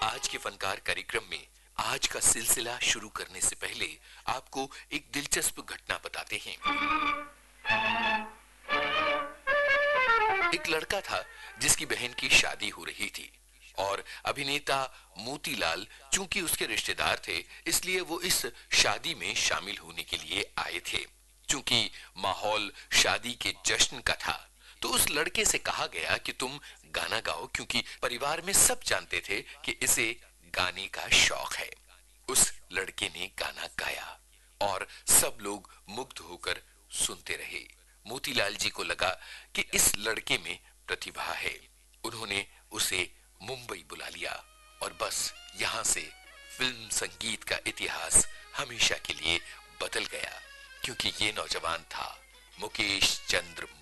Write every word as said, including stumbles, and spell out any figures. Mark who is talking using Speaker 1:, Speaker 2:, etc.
Speaker 1: आज के फनकार कार्यक्रम में आज का सिलसिला शुरू करने से पहले आपको एक दिलचस्प घटना बताते हैं। एक लड़का था जिसकी बहन की शादी हो रही थी और अभिनेता मोतीलाल चूंकि उसके रिश्तेदार थे, इसलिए वो इस शादी में शामिल होने के लिए आए थे। चूंकि माहौल शादी के जश्न का था, तो उस लड़के से कहा गया कि तुम गाना गाओ, क्योंकि परिवार में सब जानते थे कि इसे गाने का शौक है। उस लड़के ने गाना गाया और सब लोग मुग्ध होकर सुनते रहे। मोतीलाल जी को लगा कि इस लड़के में प्रतिभा है। उन्होंने उसे मुंबई बुला लिया और बस यहां से फिल्म संगीत का इतिहास हमेशा के लिए बदल गया, क्योंकि ये नौजवान था मुकेश चंद्र